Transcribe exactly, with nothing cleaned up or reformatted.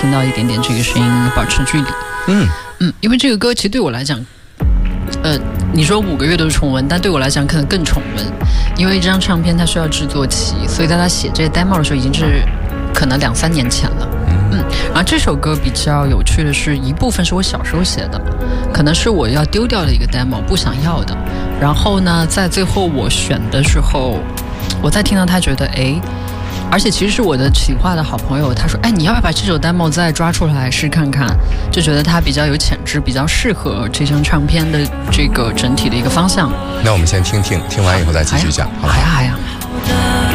听到一点点这个声音，保持距离。 嗯嗯，因为这个歌其实对我来讲，呃，你说五个月都是重温，但对我来讲可能更重温，因为这张唱片它需要制作期，所以在他写这些 demo 的时候已经是可能两三年前了。嗯，然后这首歌比较有趣的是，一部分是我小时候写的，可能是我要丢掉的一个 demo， 不想要的。然后呢，在最后我选的时候，我再听到他觉得哎。而且其实是我的企划的好朋友，他说：“哎，你要不要把这首 demo 再抓出来试看看？”就觉得它比较有潜质，比较适合这张唱片的这个整体的一个方向。 那我们先听听，听完以后再继续讲，好吧？ 好呀，好呀。